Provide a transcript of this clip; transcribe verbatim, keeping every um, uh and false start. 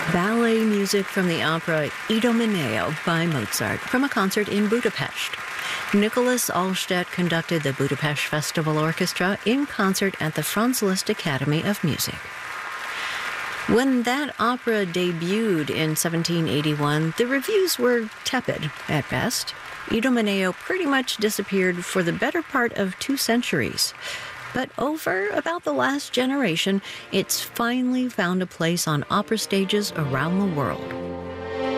Ballet music from the opera Idomeneo by Mozart from a concert in Budapest. Nicholas Allstedt conducted the Budapest Festival Orchestra in concert at the Franz Liszt Academy of Music. When that opera debuted in seventeen eighty-one, the reviews were tepid at best. Idomeneo pretty much disappeared for the better part of two centuries. But over about the last generation, it's finally found a place on opera stages around the world.